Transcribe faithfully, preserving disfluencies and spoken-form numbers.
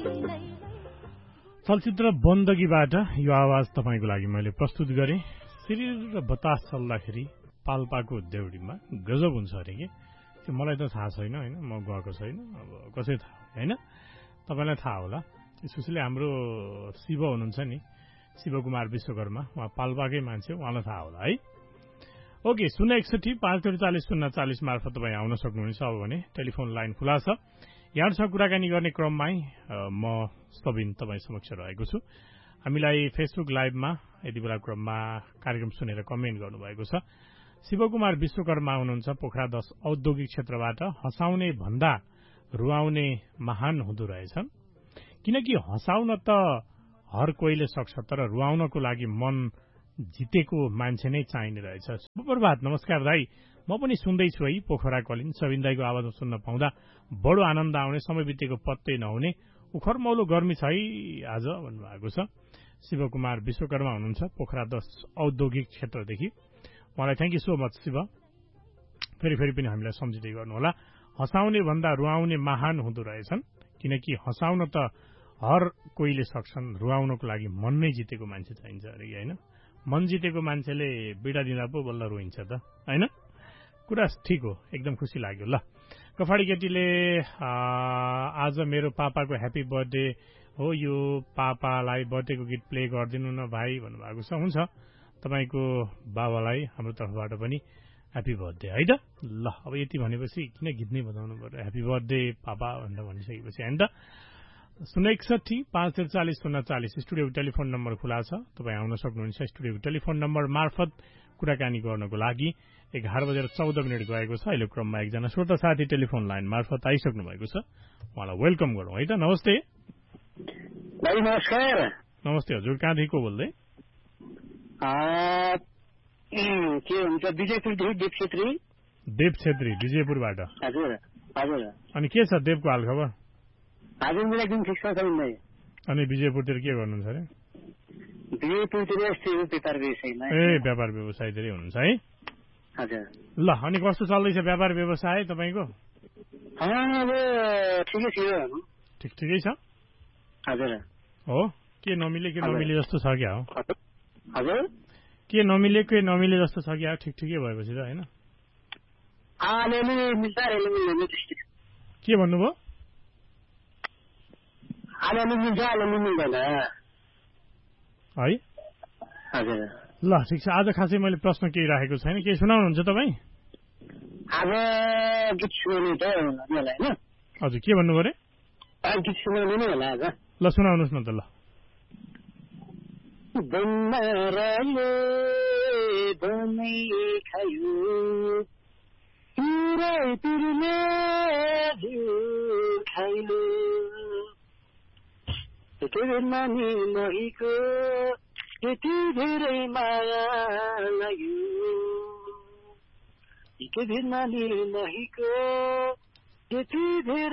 चलचित्र बन्दगीबाट यो आवाज तपाईँको लागि मैले प्रस्तुत गरेँ। शरीर र बतास चल्दाखेरि पाल्पाको देउडीमा गजब हुन्छ अरे कि त्यो मलाई त थाहा छैन होइन, म गएको छैन, अब कसै थाहा होइन, तपाईँलाई थाहा होला। सुशीले हाम्रो शिव हुनुहुन्छ नि, शिवकुमार विश्वकर्मा, उहाँ पाल्पाकै मान्छे, उहाँलाई थाहा होला है। ओके, शून्य एकसठी पाँच त्रिचालिस शून्य चालिस मार्फत तपाईँ आउन सक्नुहुनेछ। अब भने टेलिफोन लाइन खुला छ, यहाँसँग कुराकानी गर्ने क्रममै म सबिन तपाईँ समक्ष रहेको छु। हामीलाई फेसबुक लाइभमा यति बेला क्रममा कार्यक्रम सुनेर कमेन्ट गर्नुभएको छ। शिवकुमार विश्वकर्मा हुनुहुन्छ पोखरा दश औद्योगिक क्षेत्रबाट। हँसाउने भन्दा रुवाउने महान हुँदो रहेछन्, किनकि हँसाउन त हर कोहीले सक्छ, तर रुवाउनको लागि मन जितेको मान्छे नै चाहिने रहेछ। सुप्रभात, नमस्कार दाई, म पनि सुन्दैछु है पोखरा कलिन। सबिन दाईको आवाजमा सुन्न पाउँदा बडो आनन्द आउने, समय बितेको पत्तै नहुने, उखर मौलो गर्मी छ है आज भन्नुभएको छ। शिवकुमार विश्वकर्मा हुनुहुन्छ पोखरा दश औद्योगिक क्षेत्रदेखि। उहाँलाई thank you so much Shiv. फेरि फेरि पनि हामीलाई सम्झिँदै गर्नुहोला। हँसाउने भन्दा रुवाउने महान हुँदो रहेछन्, किनकि हँसाउन त हर कोहीले सक्छन्, रुवाउनको लागि मन नै जितेको मान्छे चाहिन्छ अरे कि होइन। मन जितेको मान्छेले बिडा दिँदा पो बल्ल रोइन्छ त होइन। कुरा ठिक हो, एकदम खुसी लाग्यो। ल, कफाडी केटीले आज मेरो पापाको ह्याप्पी बर्थडे हो, यो पापालाई बर्थडेको गीत प्ले गरिदिनु न भाइ भन्नुभएको छ। हुन्छ, तपाईँको बाबालाई हाम्रो तर्फबाट पनि ह्याप्पी बर्थडे है त। ल, अब यति भनेपछि किन गीत नै बजाउनु पर्यो, ह्याप्पी बर्थडे पापा भनेर भनिसकेपछि होइन त। शून्य एकसठी पाँच त्रिचालिस शून्य चालिस स्टुडियोको टेलिफोन नम्बर खुला छ, तपाईँ आउन सक्नुहुन्छ। स्टुडियोको टेलिफोन नम्बर मार्फत कुराकानी गर्नको लागि एघार बजेर चौध मिनट गएको छ। अहिले क्रममा एकजना श्रोता साथी टेलिफोन लाइन मार्फत आइसक्नु भएको छ, उहाँलाई वेलकम गरौँ है त। नमस्ते भाइ। नमस्कार। नमस्ते हजुर, कहाँदेखि को बोल्दै? के हुन्छ, विजयपुरदेखि देव छेत्री। देव छेत्री विजयपुरबाट। हजुर हजुर। अनि के छ देवको हाल खबर? हजुर मेरो एकदम ठिक छ सबै। अनि विजयपुरतिर के गर्नुहुन्छ अरे? विजयपुरतिर यस्तै हो, व्यापार व्यवसायमा। ए, व्यापार व्यवसायतिरै हुनुहुन्छ है। हजुर। ल, अनि कस्तो चल्दैछ व्यापार व्यवसाय तपाईँको? अब ठिकै छ, ठिक ठिकै छ। हजुर। हो, के नमिले के नमिले जस्तो छ क्या हो? हजुर, के नमिले के नमिले जस्तो छ क्या, ठिक ठिकै भएपछि त होइन? के भन्नुभयो? है। ल ठिक छ, आज खासै मैले प्रश्न केही राखेको छैन, केही सुनाउनुहुन्छ तपाईँ? आज गीत सुनाउनु त होला होइन? हजुर, के भन्नुभयो अरे? गीत सुनाउनु नै होला आज। ल सुनाउनुहोस् न त। ल, बनराले बनै खायो तिरै तिरले खाइलो त्यति नानी नहीको त्यति धेरै माया लाग्यो त्यति नानी नहीको त्यति धेरै